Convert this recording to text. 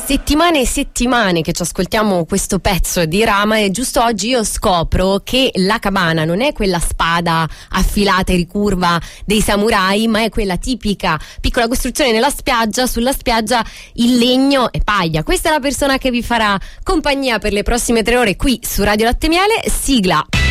Settimane e settimane che ci ascoltiamo questo pezzo di Rama e giusto oggi io scopro che la cabana non è quella spada affilata e ricurva dei samurai, ma è quella tipica piccola costruzione nella spiaggia, sulla spiaggia il legno e paglia. Questa è la persona che vi farà compagnia per le prossime 3 ore qui su Radio Latte Miele. Sigla.